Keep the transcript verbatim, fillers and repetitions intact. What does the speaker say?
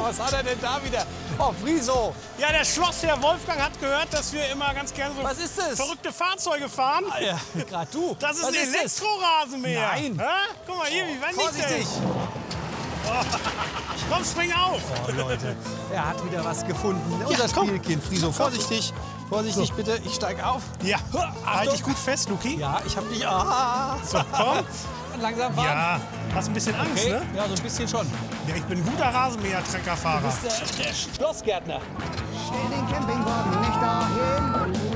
was hat er denn da wieder? Oh, Friso. Ja, der Schlossherr Wolfgang hat gehört, dass wir immer ganz gerne so Was ist das? verrückte Fahrzeuge fahren. Ah, ja, gerade du. Das ist was ein ist das? Elektrorasenmäher. Nein. Hä? Guck mal hier, wie wendig Vorsichtig. der ist. Komm, spring auf. Oh, Leute, er hat wieder was gefunden. Unser komm. Spielkind. Friso, vorsichtig. Vorsichtig bitte, ich steige auf. Ja, halt dich gut fest, Luki. Ja, ich hab dich. Ah. So, komm. Langsam fahren. Ja, hast ein bisschen Angst, Okay. ne? Ja, so ein bisschen schon. Ja, ich bin ein guter Rasenmäher-Treckerfahrer. Du bist der, der Schlossgärtner. Stell den Campingwagen nicht dahin.